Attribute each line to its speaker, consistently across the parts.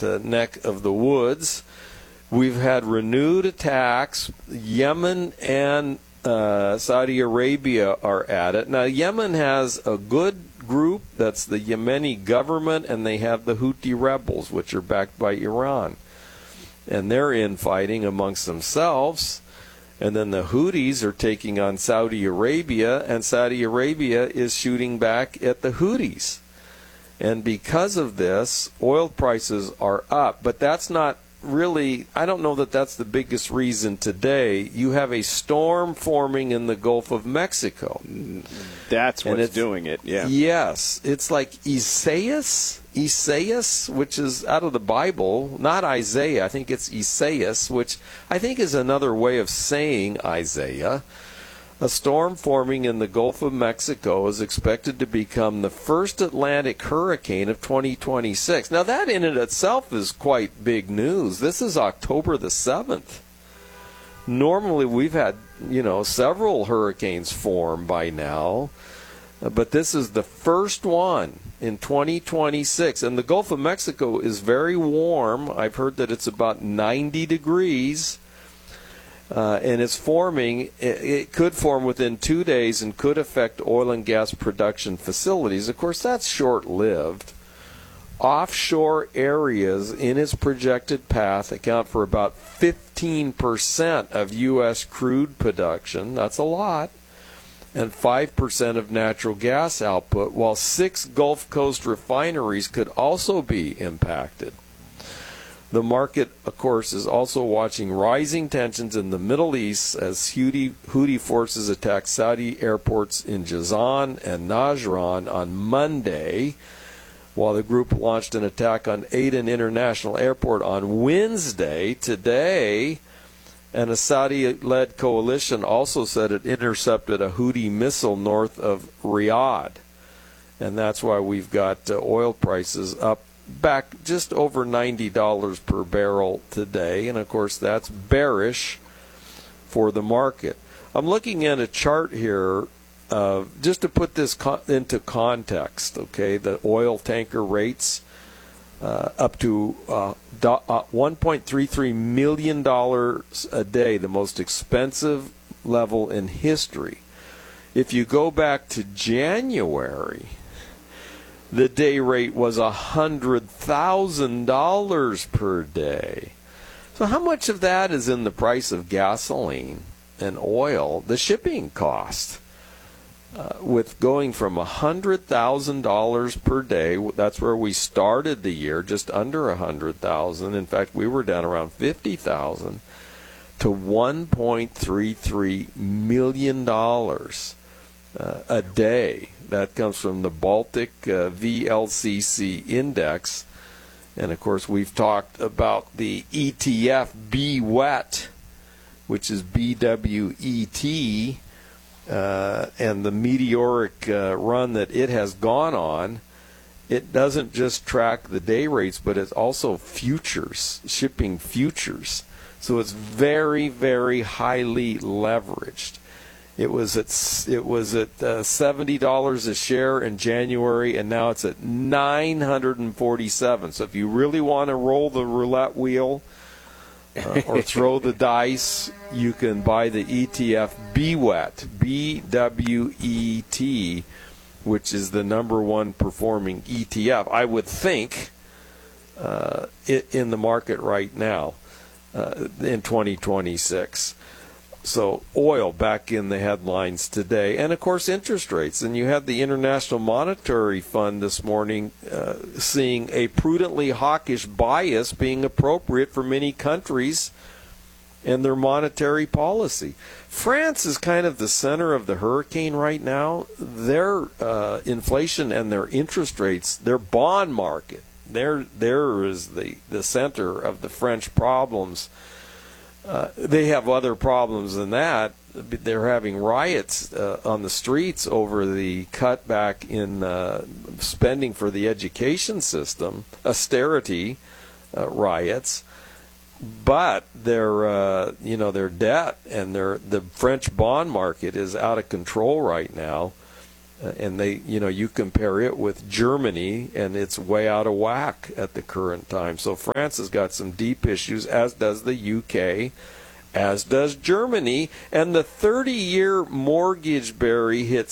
Speaker 1: neck of the woods. We've had renewed attacks. Yemen and Saudi Arabia are at it. Now, Yemen has a good group, that's the Yemeni government, and they have the Houthi rebels, which are backed by Iran. And they're infighting amongst themselves. And then the Houthis are taking on Saudi Arabia, and Saudi Arabia is shooting back at the Houthis. And because of this, oil prices are up. But that's not really, I don't know that that's the biggest reason today. You have a storm forming in the Gulf of Mexico.
Speaker 2: That's what's doing it, yeah.
Speaker 1: Yes. It's like Isaias, which is out of the Bible, not Isaiah. I think it's Isaias, which I think is another way of saying Isaiah. A storm forming in the Gulf of Mexico is expected to become the first Atlantic hurricane of 2026. Now, that in and itself is quite big news. This is October the 7th. Normally, we've had, several hurricanes form by now, but this is the first one in 2026. And the Gulf of Mexico is very warm. I've heard that it's about 90 degrees. And it's forming, it could form within 2 days and could affect oil and gas production facilities. Of course, that's short-lived. Offshore areas in its projected path account for about 15% of U.S. crude production. That's a lot. And 5% of natural gas output, while 6 Gulf Coast refineries could also be impacted. The market, of course, is also watching rising tensions in the Middle East as Houthi forces attacked Saudi airports in Jazan and Najran on Monday, while the group launched an attack on Aden International Airport on Wednesday. Today, and a Saudi-led coalition also said it intercepted a Houthi missile north of Riyadh. And that's why we've got oil prices up back just over $90 per barrel today, and of course that's bearish for the market. I'm looking at a chart here just to put this into context, okay? The oil tanker rates up to $1.33 million a day, the most expensive level in history. If you go back to January, the day rate was $100,000 per day. So how much of that is in the price of gasoline and oil? The shipping cost. With going from $100,000 per day, that's where we started the year, just under $100,000. In fact, we were down around $50,000 to $1.33 million a day. That comes from the Baltic VLCC index. And, of course, we've talked about the ETF BWET, which is BWET, and the meteoric run that it has gone on. It doesn't just track the day rates, but it's also futures, shipping futures. So it's very, very highly leveraged. It was at $70 a share in January, and now it's at $947. So if you really want to roll the roulette wheel or throw the dice, you can buy the ETF BWET, B-W-E-T, which is the number one performing ETF, I would think, in the market right now in 2026. So oil back in the headlines today. And, of course, interest rates. And you had the International Monetary Fund this morning seeing a prudently hawkish bias being appropriate for many countries and their monetary policy. France is kind of the center of the hurricane right now. Their inflation and their interest rates, their bond market, there is the center of the French problems. They have other problems than that. They're having riots on the streets over the cutback in spending for the education system, austerity riots. But their debt and the French bond market is out of control right now. And you compare it with Germany, and it's way out of whack at the current time. So France has got some deep issues, as does the UK, as does Germany. And the 30-year mortgage, Barry, hit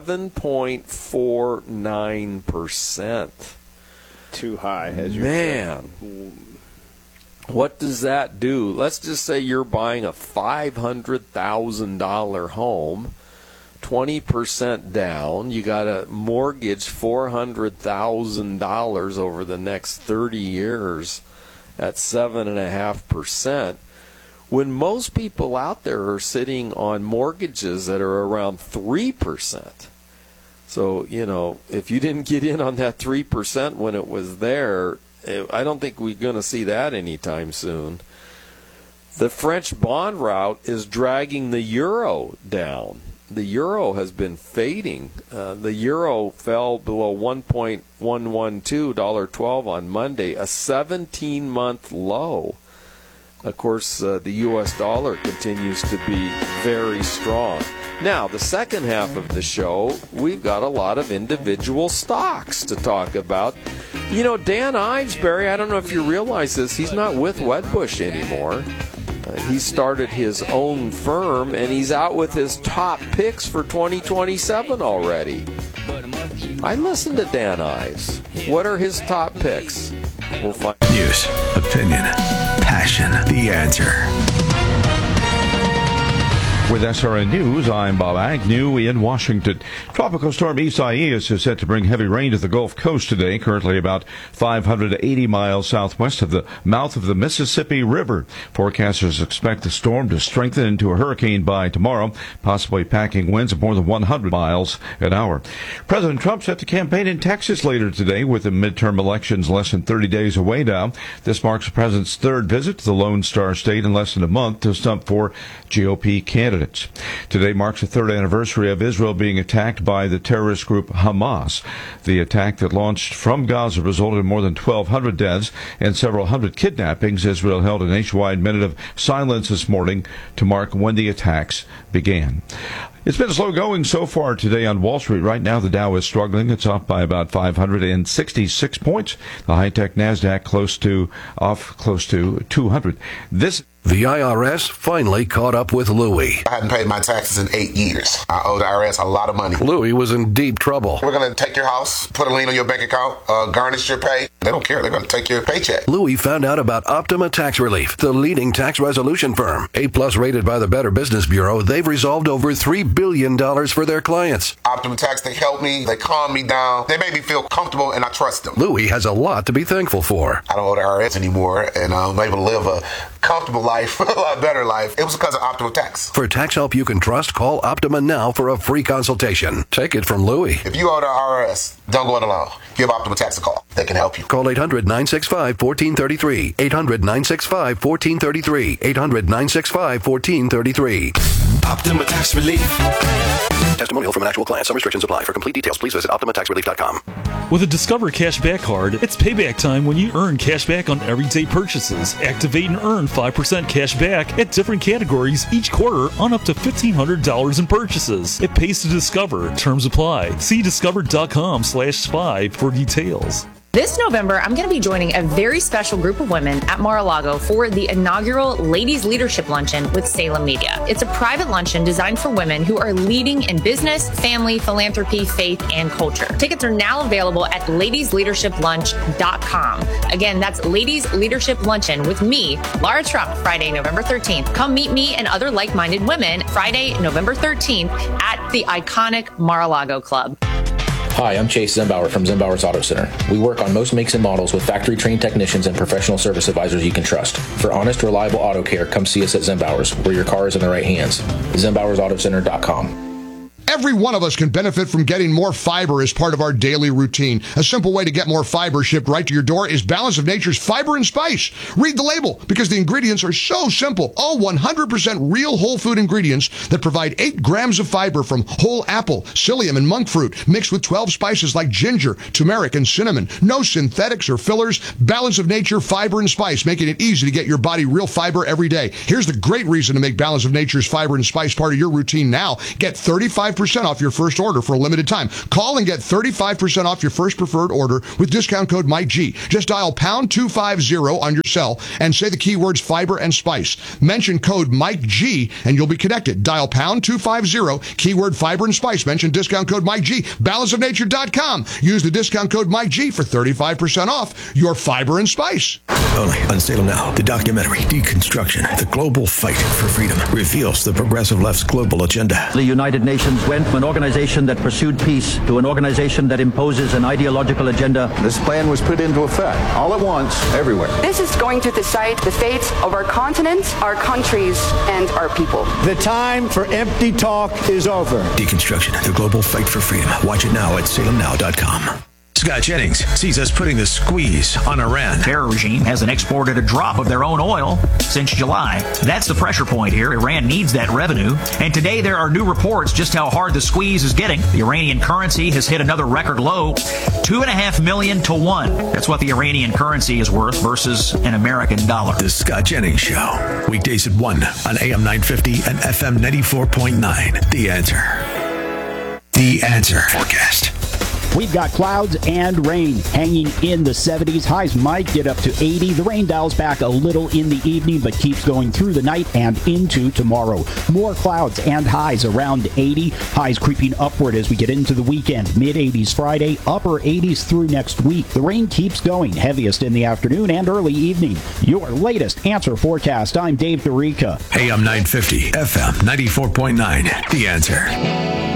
Speaker 1: 7.49%.
Speaker 2: Too high, as you
Speaker 1: said. What does that do? Let's just say you're buying a $500,000 home, 20% down. You got to mortgage $400,000 over the next 30 years at 7.5%. When most people out there are sitting on mortgages that are around 3%. So, if you didn't get in on that 3% when it was there, I don't think we're going to see that anytime soon. The French bond route is dragging the euro down. The euro has been fading. The euro fell below 1.112, $1.12 on Monday, a 17-month low. Of course, the U.S. dollar continues to be very strong. Now, the second half of the show, we've got a lot of individual stocks to talk about. Dan Ives, Barry, I don't know if you realize this, he's not with Wedbush anymore. He started his own firm, and he's out with his top picks for 2027 already. I listened to Dan Ives. What are his top picks? We'll find
Speaker 3: news, opinion, passion, the answer. With SRN News, I'm Bob Agnew in Washington. Tropical storm Isaias is set to bring heavy rain to the Gulf Coast today, currently about 580 miles southwest of the mouth of the Mississippi River. Forecasters expect the storm to strengthen into a hurricane by tomorrow, possibly packing winds of more than 100 miles an hour. President Trump set to campaign in Texas later today, with the midterm elections less than 30 days away now. This marks the president's third visit to the Lone Star State in less than a month to stump for GOP candidates. Today marks the third anniversary of Israel being attacked by the terrorist group Hamas. The attack that launched from Gaza resulted in more than 1,200 deaths and several hundred kidnappings. Israel held a nationwide minute of silence this morning to mark when the attacks began. It's been slow going so far today on Wall Street. Right now, the Dow is struggling. It's off by about 566 points. The high-tech NASDAQ close to 200.
Speaker 4: The IRS finally caught up with Louie.
Speaker 5: I hadn't paid my taxes in 8 years. I owe the IRS a lot of money.
Speaker 4: Louie was in deep trouble.
Speaker 5: We're going to take your house, put a lien on your bank account, garnish your pay. They don't care. They're going to take your paycheck.
Speaker 4: Louie found out about Optima Tax Relief, the leading tax resolution firm. A+ rated by the Better Business Bureau, they've resolved over $3 billion for their clients.
Speaker 5: Optima Tax, they help me. They calm me down. They make me feel comfortable, and I trust them.
Speaker 4: Louie has a lot to be thankful for.
Speaker 5: I don't owe the IRS anymore, and I'm able to live a comfortable life, a lot better life. It was because of Optima Tax.
Speaker 4: For tax help you can trust, call Optima now for a free consultation. Take it from Louie.
Speaker 5: If you owe the IRS, don't go it alone. Give Optima Tax a call. They can help you.
Speaker 4: Call 800-965-1433. 800-965-1433. 800-965-1433.
Speaker 3: Optima Tax Relief.
Speaker 4: Testimonial from an actual client. Some restrictions apply. For complete details, please visit OptimaTaxRelief.com.
Speaker 6: With a Discover Cashback card, it's payback time when you earn cash back on everyday purchases. Activate and earn 5% cash back at different categories each quarter on up to $1,500 in purchases. It pays to Discover. Terms apply. See discover.com/5 for details.
Speaker 7: This November, I'm going to be joining a very special group of women at Mar-a-Lago for the inaugural Ladies Leadership Luncheon with Salem Media. It's a private luncheon designed for women who are leading in business, family, philanthropy, faith, and culture. Tickets are now available at ladiesleadershiplunch.com. Again, that's Ladies Leadership Luncheon with me, Laura Trump, Friday, November 13th. Come meet me and other like-minded women Friday, November 13th at the iconic Mar-a-Lago Club.
Speaker 8: Hi, I'm Chase Zembauer from Zembauer's Auto Center. We work on most makes and models with factory-trained technicians and professional service advisors you can trust. For honest, reliable auto care, come see us at Zembauer's, where your car is in the right hands. Zembauer'sAutoCenter.com.
Speaker 9: Every one of us can benefit from getting more fiber as part of our daily routine. A simple way to get more fiber shipped right to your door is Balance of Nature's Fiber and Spice. Read the label, because the ingredients are so simple. All 100% real whole food ingredients that provide 8 grams of fiber from whole apple, psyllium, and monk fruit, mixed with 12 spices like ginger, turmeric, and cinnamon. No synthetics or fillers. Balance of Nature Fiber and Spice, making it easy to get your body real fiber every day. Here's the great reason to make Balance of Nature's Fiber and Spice part of your routine now. Get 35% 35% off your first order for a limited time. Call and get 35% off your first preferred order with discount code MikeG. Just dial pound 250 on your cell and say the keywords fiber and spice. Mention code MikeG and you'll be connected. Dial pound 250, keyword fiber and spice. Mention discount code MikeG. Balanceofnature.com. Use the discount code MikeG for 35% off your fiber and spice.
Speaker 10: Only on Salem Now, the documentary Deconstruction, the Global Fight for Freedom, reveals the progressive left's global agenda.
Speaker 11: The United Nations went from an organization that pursued peace to an organization that imposes an ideological agenda.
Speaker 12: This plan was put into effect all at once, everywhere.
Speaker 13: This is going to decide the fates of our continent, our countries, and our people.
Speaker 14: The time for empty talk is over.
Speaker 10: Deconstruction, the Global Fight for Freedom. Watch it now at salemnow.com. Scott Jennings sees us putting the squeeze on Iran.
Speaker 15: The terror regime hasn't exported a drop of their own oil since July. That's the pressure point here. Iran needs that revenue. And today there are new reports just how hard the squeeze is getting. The Iranian currency has hit another record low, 2.5 million to 1. That's what the Iranian currency is worth versus an American dollar.
Speaker 10: The Scott Jennings Show. Weekdays at 1 on AM 950 and FM 94.9. The Answer. The Answer forecast.
Speaker 16: We've got clouds and rain hanging in the 70s. Highs might get up to 80. The rain dials back a little in the evening, but keeps going through the night and into tomorrow. More clouds and highs around 80. Highs creeping upward as we get into the weekend. Mid-80s Friday, upper 80s through next week. The rain keeps going, heaviest in the afternoon and early evening. Your latest Answer forecast. I'm Dave DeRica.
Speaker 10: AM 950, FM 94.9. The Answer.